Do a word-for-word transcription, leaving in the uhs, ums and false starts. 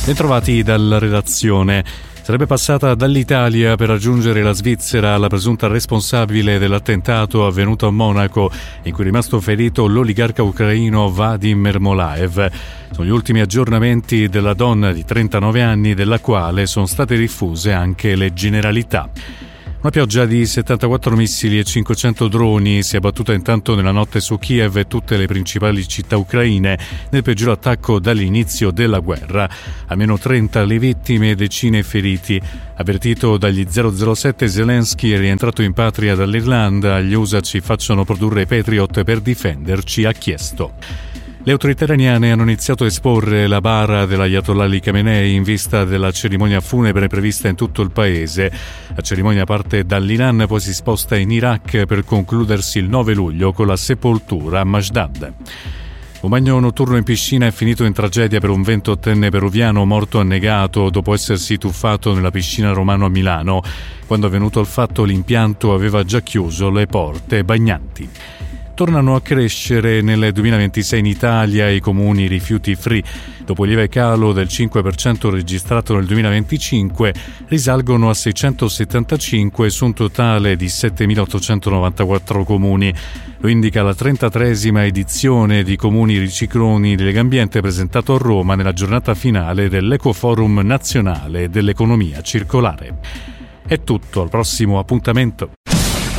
Bentrovati dalla redazione. Sarebbe passata dall'Italia per raggiungere la Svizzera la presunta responsabile dell'attentato avvenuto a Monaco, in cui è rimasto ferito l'oligarca ucraino Vadim Ermolaev. Sono gli ultimi aggiornamenti della donna di trentanove anni, della quale sono state diffuse anche le generalità. Una pioggia di settantaquattro missili e cinquecento droni si è abbattuta intanto nella notte su Kiev e tutte le principali città ucraine nel peggior attacco dall'inizio della guerra. Almeno trenta le vittime e decine i feriti. Avvertito dagli zero zero sette, Zelensky è rientrato in patria dall'Irlanda. Gli U S A ci facciano produrre Patriot per difenderci, ha chiesto. Le autorità iraniane hanno iniziato a esporre la bara dell'Ayatollah Ali Khamenei in vista della cerimonia funebre prevista in tutto il paese. La cerimonia parte dall'Iran, poi si sposta in Iraq per concludersi il nove luglio con la sepoltura a Mashdad. Un bagno notturno in piscina è finito in tragedia per un ventottenne peruviano morto annegato dopo essersi tuffato nella piscina Romano a Milano. Quando è avvenuto il fatto, l'impianto aveva già chiuso le porte bagnanti. Tornano a crescere nel duemilaventisei in Italia i comuni rifiuti free. Dopo il lieve calo del cinque per cento registrato nel duemilaventicinque, risalgono a seicentosettantacinque su un totale di settemilaottocentonovantaquattro comuni. Lo indica la trentatreesima edizione di Comuni Ricicloni di Legambiente, presentato a Roma nella giornata finale dell'Ecoforum Nazionale dell'Economia Circolare. È tutto, al prossimo appuntamento.